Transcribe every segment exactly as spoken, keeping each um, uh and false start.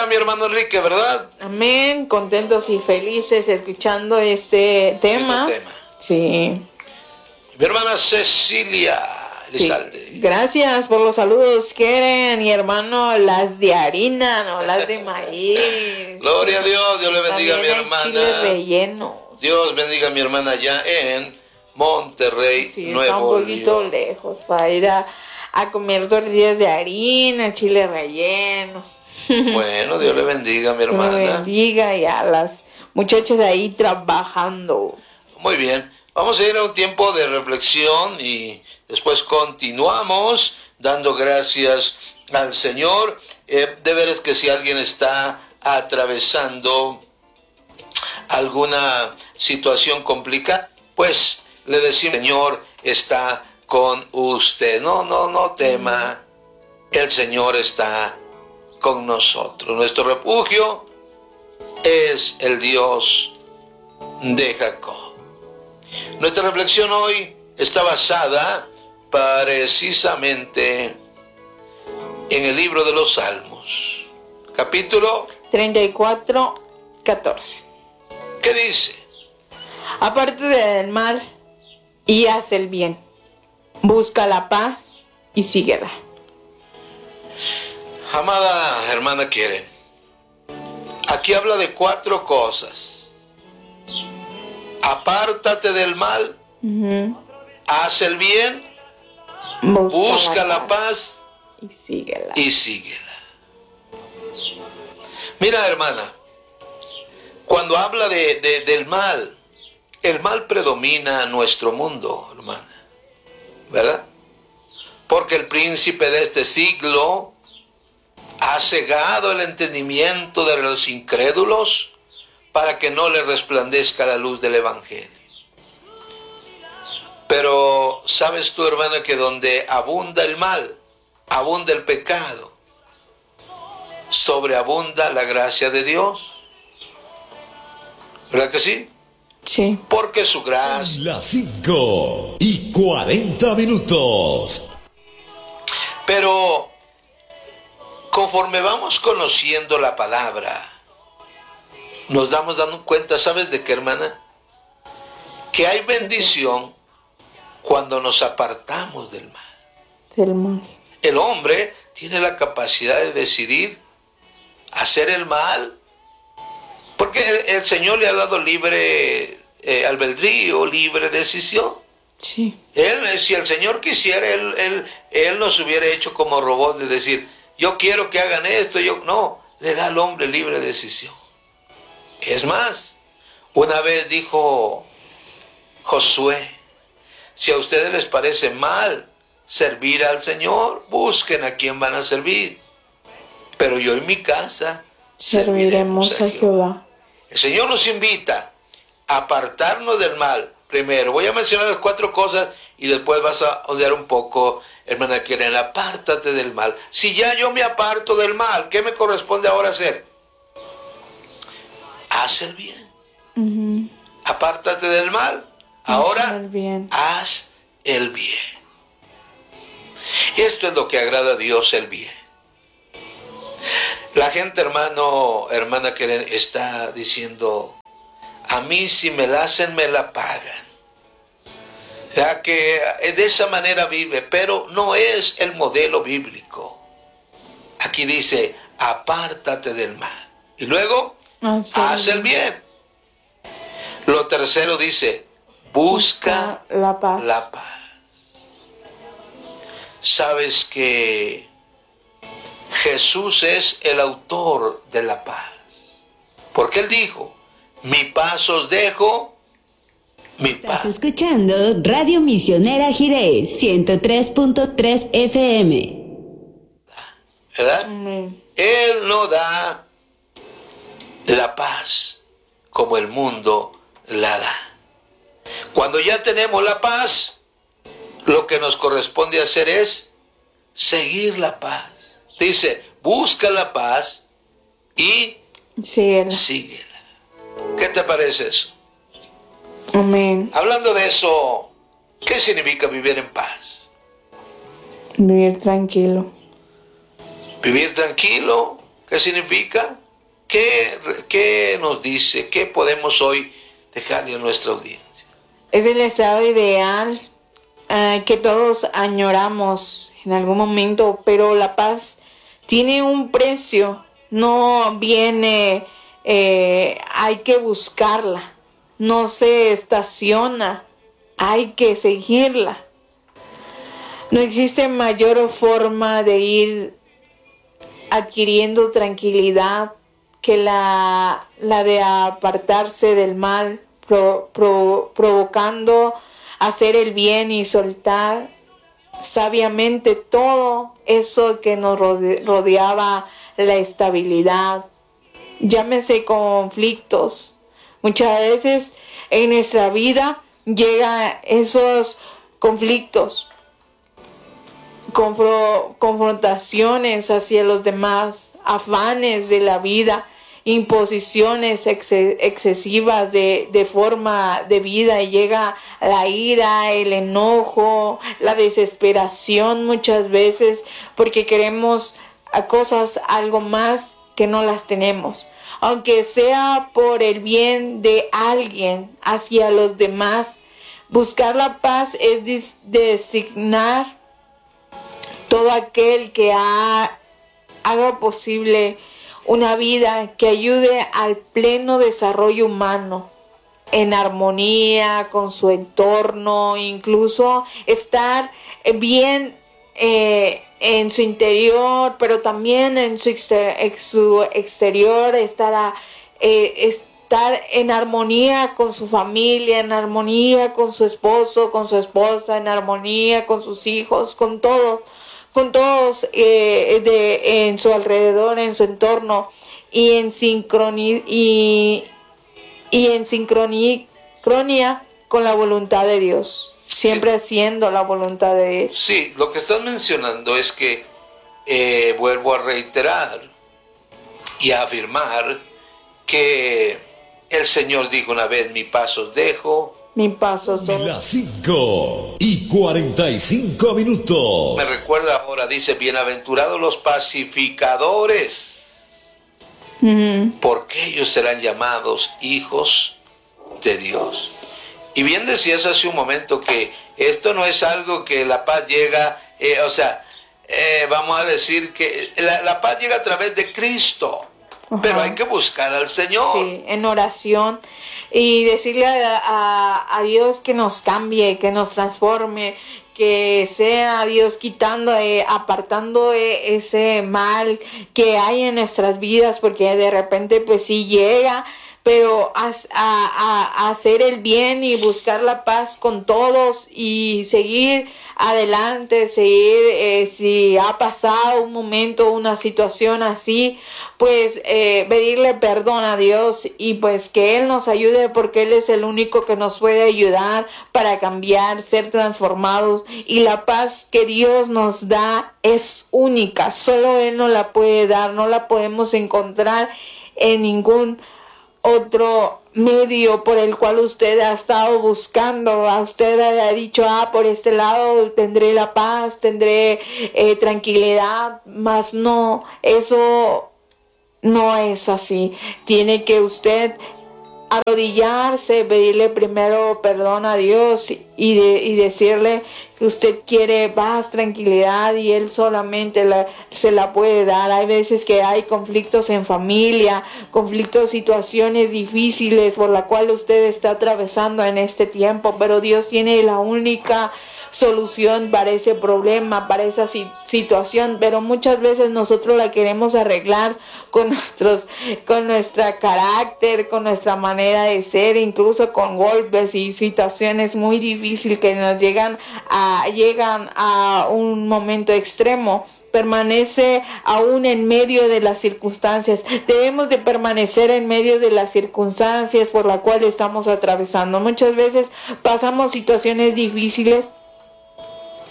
bendiga, mi hermano Enrique, ¿verdad? Amén, contentos y felices escuchando este tema. tema. Sí. Mi hermana Cecilia Elizalde. Sí. Gracias por los saludos, Keren y hermano, las de harina, no las de maíz. Gloria a Dios, Dios le bendiga. También a mi hermana. Chile relleno. Dios bendiga a mi hermana allá en Monterrey, sí, Nuevo está un poquito León. lejos para ir a, a comer tortillas de harina, chile relleno. Bueno, Dios le bendiga a mi hermana. Dios le bendiga y a las muchachas ahí trabajando. Muy bien, vamos a ir a un tiempo de reflexión y después continuamos dando gracias al Señor. Eh, de veras que si alguien está atravesando alguna situación complicada, pues le decimos, el Señor está con usted. No, no, no tema. El Señor está con nosotros. Nuestro refugio es el Dios de Jacob. Nuestra reflexión hoy está basada precisamente en el libro de los Salmos, capítulo treinta y cuatro, catorce. ¿Qué dice? Aparte del mal y haz el bien. Busca la paz y síguela. Amada hermana Keren, aquí habla de cuatro cosas. Apártate del mal, uh-huh. haz el bien, busca, busca la, la paz, paz y síguela. y síguela. Mira, hermana, cuando habla de, de, del mal, el mal predomina en nuestro mundo, hermana, ¿verdad? Porque el príncipe de este siglo ha cegado el entendimiento de los incrédulos para que no le resplandezca la luz del Evangelio. Pero ¿sabes tú, hermana, que donde abunda el mal, abunda el pecado, sobreabunda la gracia de Dios? ¿Verdad que sí? Sí. Porque su gracia... Las cinco y cuarenta minutos. Pero conforme vamos conociendo la palabra, nos damos dando cuenta, ¿sabes de qué, hermana? Que hay bendición cuando nos apartamos del mal. Del mal. El hombre tiene la capacidad de decidir hacer el mal, porque el, el Señor le ha dado libre eh, albedrío, libre decisión. Sí. Él, si el Señor quisiera, él, él, él nos hubiera hecho como robots de decir, yo quiero que hagan esto, yo no, le da al hombre libre decisión. Es más, una vez dijo Josué, si a ustedes les parece mal servir al Señor, busquen a quién van a servir. Pero yo en mi casa serviremos, serviremos a Jehová. Jehová. El Señor nos invita a apartarnos del mal. Primero, voy a mencionar las cuatro cosas y después vas a ondear un poco, hermana Keren, apártate del mal. Si ya yo me aparto del mal, ¿qué me corresponde ahora hacer? Haz el bien. Uh-huh. Apártate del mal. Ahora, haz el bien. Haz el bien. Esto es lo que agrada a Dios, el bien. La gente, hermano, hermana Keren, está diciendo, a mí si me la hacen, me la pagan. Ya que de esa manera vive, pero no es el modelo bíblico. Aquí dice, apártate del mal. Y luego, haz, haz el bien. Lo tercero dice, busca, busca la paz. la paz. Sabes que Jesús es el autor de la paz. Porque Él dijo, mi paz os dejo, mi paz. Estás escuchando Radio Misionera Jireh, ciento tres punto tres F M. ¿Verdad? Mm. Él no da la paz como el mundo la da. Cuando ya tenemos la paz, lo que nos corresponde hacer es seguir la paz. Dice, busca la paz y síguela. síguela. ¿Qué te parece eso? Amén. Hablando de eso, ¿qué significa vivir en paz? Vivir tranquilo. Vivir tranquilo. ¿Qué significa? ¿Qué, qué nos dice? ¿Qué podemos hoy dejarle a nuestra audiencia? Es el estado ideal uh, que todos añoramos en algún momento, pero la paz tiene un precio, no viene, eh, hay que buscarla, no se estaciona, hay que seguirla. No existe mayor forma de ir adquiriendo tranquilidad que la, la de apartarse del mal, pro, pro, provocando hacer el bien y soltar sabiamente todo eso que nos rode, rodeaba la estabilidad. Llámese conflictos. Muchas veces en nuestra vida llegan esos conflictos, confro, confrontaciones hacia los demás, afanes de la vida, imposiciones ex, excesivas de, de forma de vida, y llega la ira, el enojo, la desesperación muchas veces porque queremos a cosas algo más que no las tenemos, aunque sea por el bien de alguien hacia los demás. Buscar la paz es designar todo aquel que ha, haga posible una vida que ayude al pleno desarrollo humano, en armonía con su entorno, incluso estar bien eh, en su interior, pero también en su, exter- en su exterior, estar, a, eh, estar en armonía con su familia, en armonía con su esposo, con su esposa, en armonía con sus hijos, con todos. con todos eh, de, en su alrededor, en su entorno, y en sincronía y, y en sincronía con la voluntad de Dios, siempre sí. haciendo la voluntad de Él. Sí, lo que estás mencionando es que eh, vuelvo a reiterar y a afirmar que el Señor dijo una vez: mi paz os dejo, mi paso son las cinco y cuarenta y cinco minutos. Me recuerda ahora, dice: bienaventurados los pacificadores, uh-huh. porque ellos serán llamados hijos de Dios. Y bien decías hace un momento que esto no es algo que la paz llega, eh, o sea, eh, vamos a decir que la, la paz llega a través de Cristo. Uh-huh. Pero hay que buscar al Señor. Sí, en oración. Y decirle a, a, a Dios que nos cambie, que nos transforme, que sea Dios quitando, eh, apartando eh, ese mal que hay en nuestras vidas, porque de repente pues sí llega, pero a, a, a hacer el bien y buscar la paz con todos y seguir adelante, seguir, eh, si ha pasado un momento, una situación así, pues eh, pedirle perdón a Dios y pues que Él nos ayude, porque Él es el único que nos puede ayudar para cambiar, ser transformados, y la paz que Dios nos da es única, solo Él nos la puede dar, no la podemos encontrar en ningún otro medio por el cual usted ha estado buscando. A usted ha dicho: ah, por este lado tendré la paz, tendré eh, tranquilidad, mas no, eso no es así. Tiene que usted arrodillarse, pedirle primero perdón a Dios y, de, y decirle que usted quiere paz, tranquilidad, y Él solamente la, se la puede dar. Hay veces que hay conflictos en familia, conflictos, situaciones difíciles por la cual usted está atravesando en este tiempo, pero Dios tiene la única solución para ese problema, para esa situación, pero muchas veces nosotros la queremos arreglar con nuestros, con nuestra carácter, con nuestra manera de ser, incluso con golpes y situaciones muy difíciles que nos llegan a, llegan a un momento extremo. Permanece aún en medio de las circunstancias. Debemos de permanecer en medio de las circunstancias por las cuales estamos atravesando. Muchas veces pasamos situaciones difíciles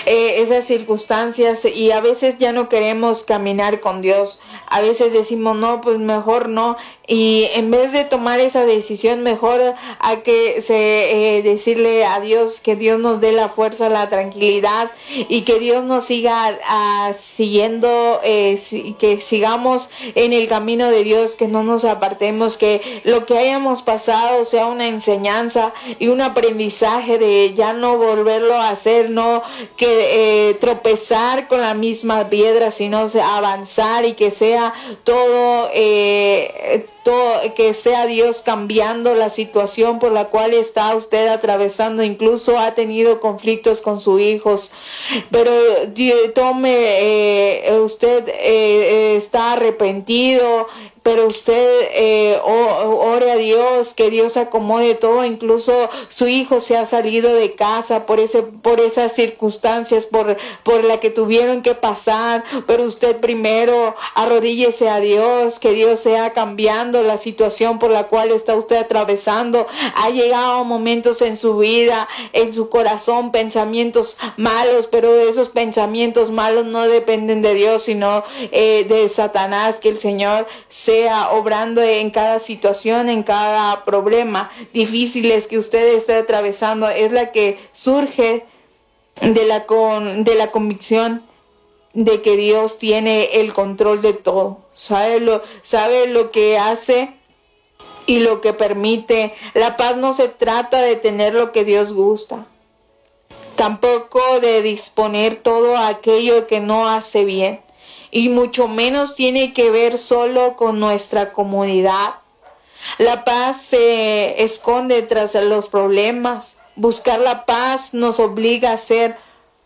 eh, esas circunstancias y a veces ya no queremos caminar con Dios. A veces decimos, no, pues mejor no. Y en vez de tomar esa decisión, mejor hay que se, eh, decirle a Dios que Dios nos dé la fuerza, la tranquilidad y que Dios nos siga a, siguiendo, eh, si, que sigamos en el camino de Dios, que no nos apartemos, que lo que hayamos pasado sea una enseñanza y un aprendizaje de ya no volverlo a hacer, no que eh, tropezar con la misma piedra, sino avanzar y que sea todo eh, Todo, que sea Dios cambiando la situación por la cual está usted atravesando. Incluso ha tenido conflictos con sus hijos, pero tome, eh, usted eh, está arrepentido, pero usted eh, ore a Dios, que Dios acomode todo. Incluso su hijo se ha salido de casa por ese, por esas circunstancias por, por la que tuvieron que pasar, pero usted primero arrodíllese a Dios, que Dios sea cambiando la situación por la cual está usted atravesando. Ha llegado momentos en su vida, en su corazón, pensamientos malos, pero esos pensamientos malos no dependen de Dios, sino eh, de Satanás. Que el Señor sea obrando en cada situación, en cada problema difíciles que usted esté atravesando. Es la que surge de la, con, de la convicción de que Dios tiene el control de todo. Sabe lo, sabe lo que hace y lo que permite. La paz no se trata de tener lo que Dios gusta, tampoco de disponer todo aquello que no hace bien, y mucho menos tiene que ver solo con nuestra comodidad. La paz se esconde tras los problemas. Buscar la paz nos obliga a ser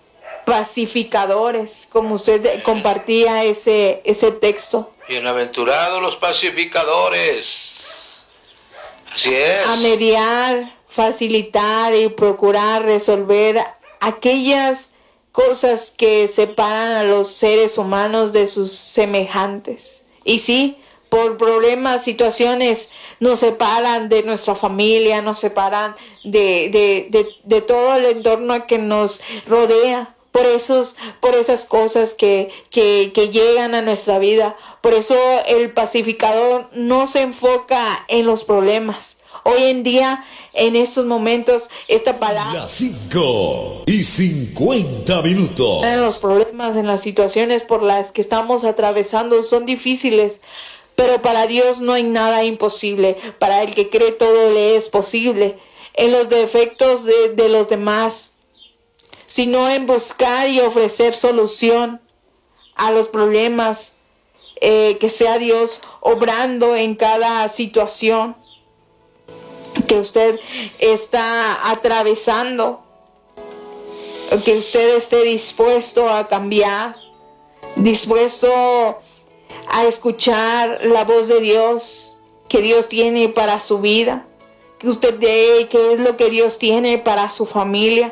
pacificadores, como usted compartía ese, ese texto. Bienaventurados los pacificadores. Así es. A mediar, facilitar y procurar resolver aquellas cosas que separan a los seres humanos de sus semejantes. Y sí, por problemas, situaciones nos separan de nuestra familia, nos separan de, de, de, de todo el entorno que nos rodea. Por esos, por esas cosas que, que, que llegan a nuestra vida. Por eso el pacificador no se enfoca en los problemas. Hoy en día, en estos momentos, esta palabra... Las cinco y cincuenta minutos. En los problemas, en las situaciones por las que estamos atravesando son difíciles. Pero para Dios no hay nada imposible. Para el que cree todo le es posible. En los defectos de, de los demás, sino en buscar y ofrecer solución a los problemas, eh, que sea Dios obrando en cada situación que usted está atravesando, que usted esté dispuesto a cambiar, dispuesto a escuchar la voz de Dios que Dios tiene para su vida, que usted dé qué es lo que Dios tiene para su familia.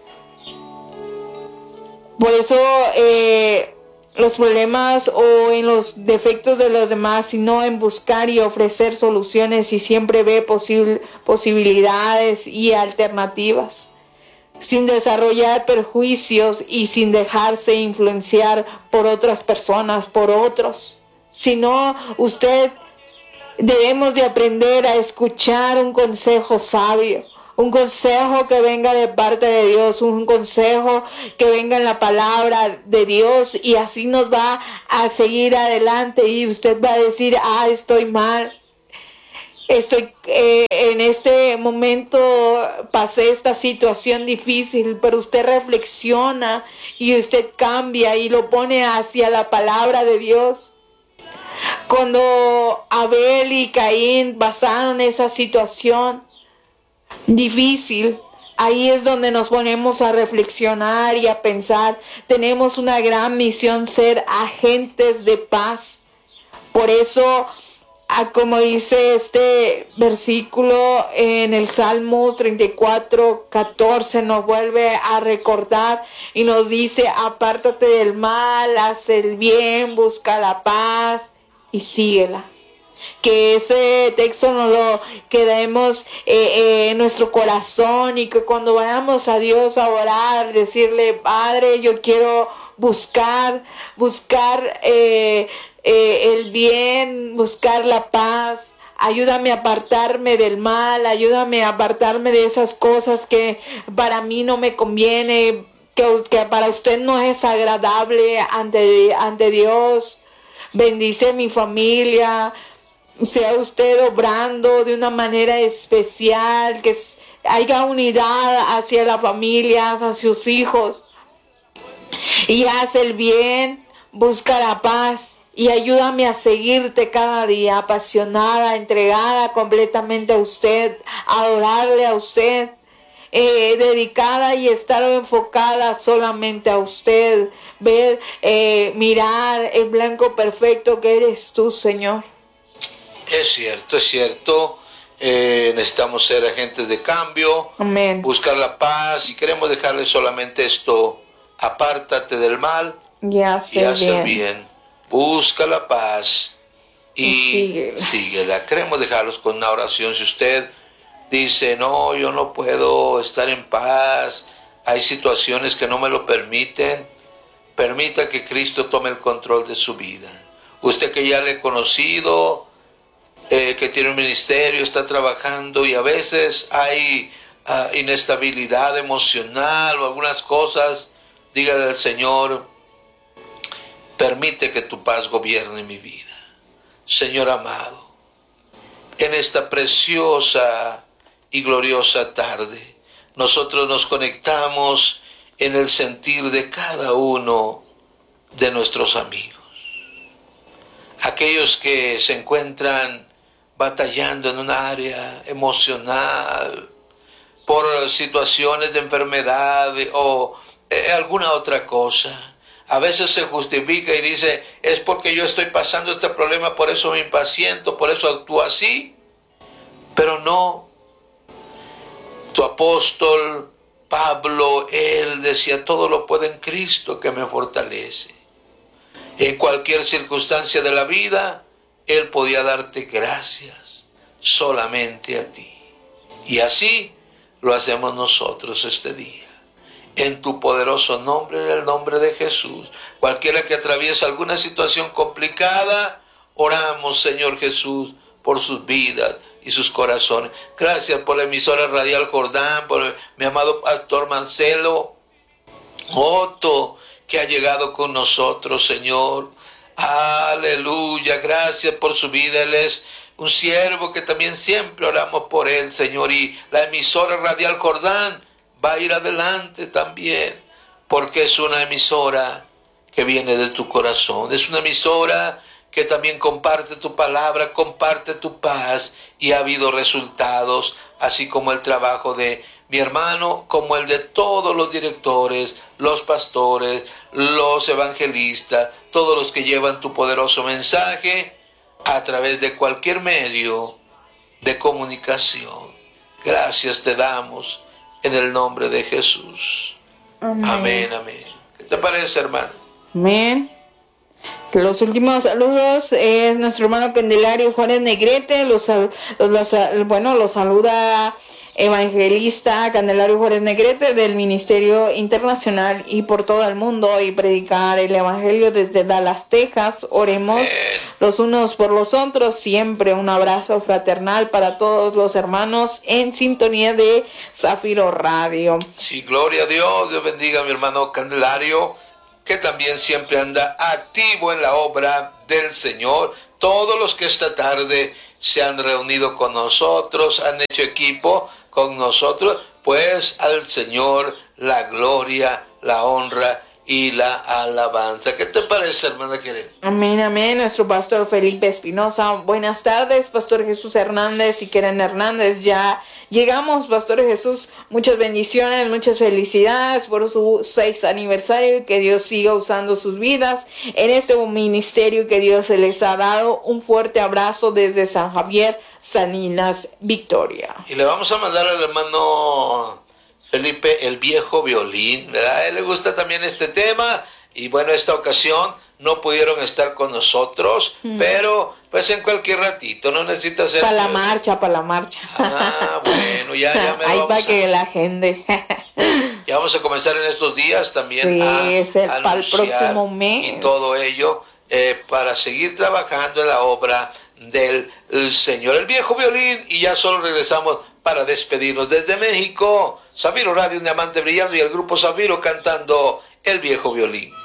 Por eso eh, los problemas o en los defectos de los demás, sino en buscar y ofrecer soluciones, y siempre ve posible, posibilidades y alternativas, sin desarrollar perjuicios y sin dejarse influenciar por otras personas, por otros. Sino usted debemos de aprender a escuchar un consejo sabio. Un consejo que venga de parte de Dios, un consejo que venga en la palabra de Dios, y así nos va a seguir adelante. Y usted va a decir, ah, estoy mal, estoy eh, en este momento pasé esta situación difícil, pero usted reflexiona y usted cambia y lo pone hacia la palabra de Dios. Cuando Abel y Caín pasaron esa situación difícil, ahí es donde nos ponemos a reflexionar y a pensar. Tenemos una gran misión, ser agentes de paz. Por eso, como dice este versículo en el Salmo treinta y cuatro, catorce, nos vuelve a recordar y nos dice: apártate del mal, haz el bien, busca la paz y síguela. Que ese texto nos lo quedemos eh, eh, en nuestro corazón, y que cuando vayamos a Dios a orar, decirle: Padre, yo quiero buscar, buscar eh, eh, el bien, buscar la paz. Ayúdame a apartarme del mal, ayúdame a apartarme de esas cosas que para mí no me conviene, que, que para usted no es agradable ante, ante Dios. Bendice mi familia, sea usted obrando de una manera especial, que haya unidad hacia la familia, hacia sus hijos. Y haz el bien, busca la paz. Y ayúdame a seguirte cada día, apasionada, entregada completamente a usted, a adorarle a usted, eh, dedicada y estar enfocada solamente a usted. Ver, eh, mirar el blanco perfecto que eres tú, Señor. Es cierto, es cierto. Eh, necesitamos ser agentes de cambio. Amén. Buscar la paz. Y queremos dejarle solamente esto: apártate del mal y haz el bien. bien. Busca la paz y, y síguela. síguela. Queremos dejarlos con una oración. Si usted dice: no, yo no puedo estar en paz, hay situaciones que no me lo permiten, permita que Cristo tome el control de su vida. Usted que ya le he conocido, eh, que tiene un ministerio, está trabajando, y a veces hay uh, inestabilidad emocional o algunas cosas, dígale al Señor: permite que tu paz gobierne mi vida. Señor amado, en esta preciosa y gloriosa tarde, nosotros nos conectamos en el sentir de cada uno de nuestros amigos. Aquellos que se encuentran batallando en un área emocional, por situaciones de enfermedad o eh, alguna otra cosa. A veces se justifica y dice: es porque yo estoy pasando este problema, por eso me impaciento, por eso actúo así. Pero no. Tu apóstol Pablo, él decía: todo lo puedo en Cristo que me fortalece. En cualquier circunstancia de la vida, él podía darte gracias solamente a ti. Y así lo hacemos nosotros este día. En tu poderoso nombre, en el nombre de Jesús. Cualquiera que atraviesa alguna situación complicada, oramos, Señor Jesús, por sus vidas y sus corazones. Gracias por la emisora Radial Jordán, por mi amado pastor Marcelo Otto, que ha llegado con nosotros, Señor. Aleluya, gracias por su vida. Él es un siervo que también siempre oramos por él, Señor. Y la emisora Radial Jordán va a ir adelante también, porque es una emisora que viene de tu corazón. Es una emisora que también comparte tu palabra, comparte tu paz, y ha habido resultados, así como el trabajo de mi hermano, como el de todos los directores, los pastores, los evangelistas, todos los que llevan tu poderoso mensaje a través de cualquier medio de comunicación. Gracias te damos en el nombre de Jesús. Amén, amén. amén. ¿Qué te parece, hermano? Amén. Los últimos saludos es nuestro hermano Candelario Juárez Negrete. Los, los, los, bueno, los saluda evangelista Candelario Juárez Negrete del Ministerio Internacional y por todo el mundo, y predicar el evangelio desde Dallas, Texas. Oremos Amén. Los unos por los otros. Siempre un abrazo fraternal para todos los hermanos en sintonía de Zafiro Radio. Sí, gloria a Dios. Dios bendiga a mi hermano Candelario, que también siempre anda activo en la obra del Señor. Todos los que esta tarde se han reunido con nosotros, han hecho equipo con nosotros, pues al Señor la gloria, la honra y la alabanza. ¿Qué te parece, hermana querida? Amén, amén. Nuestro pastor Felipe Espinosa. Buenas tardes, pastor Jesús Hernández y Keren Hernández. Ya llegamos, pastor Jesús. Muchas bendiciones, muchas felicidades por su seis aniversario, y que Dios siga usando sus vidas en este ministerio que Dios les ha dado. Un fuerte abrazo desde San Javier, Salinas, Victoria. Y le vamos a mandar al hermano Felipe el viejo violín, ¿verdad? A él le gusta también este tema, y bueno, esta ocasión no pudieron estar con nosotros, mm. pero pues en cualquier ratito, no necesita ser... Para la marcha, para la marcha. Ah, bueno, ya, ya me lo ahí vamos para a... que la gente... Ya vamos a comenzar en estos días también sí, a es el, para el próximo mes. Y todo ello eh, para seguir trabajando en la obra del Señor. El viejo violín, y ya solo regresamos para despedirnos desde México. Zafiro Radio, un diamante brillando, y el grupo Zafiro cantando El viejo violín.